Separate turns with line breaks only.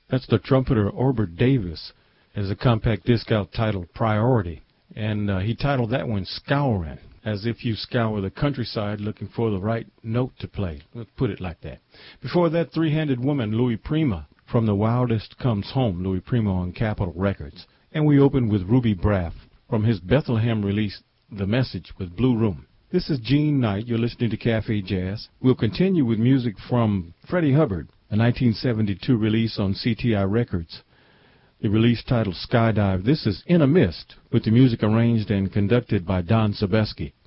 That's the trumpeter Orbert Davis, as a compact disc out titled Priority. And he titled that one Scouring, as if you scour the countryside looking for the right note to play. Let's put it like that. Before that, Three-Handed Woman, Louis Prima, From the Wildest Comes Home, Louis Prima on Capitol Records. And we opened with Ruby Braff from his Bethlehem release, The Message, with Blue Room. This is Gene Knight. You're listening to Cafe Jazz. We'll continue with music from Freddie Hubbard, a 1972 release on CTI Records. The release titled Skydive. This is In a Mist, with the music arranged and conducted by Don Sebesky.